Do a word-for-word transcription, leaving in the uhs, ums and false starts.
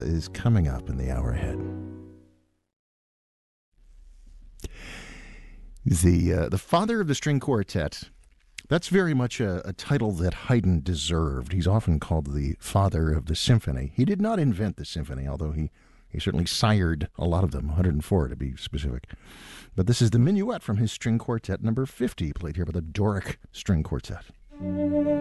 is coming up in the hour ahead. The uh, the father of the string quartet, that's very much a, a title that Haydn deserved. He's often called the father of the symphony. He did not invent the symphony, although he, he certainly sired a lot of them, one hundred four to be specific. But this is the minuet from his string quartet number fifty, played here by the Doric String Quartet.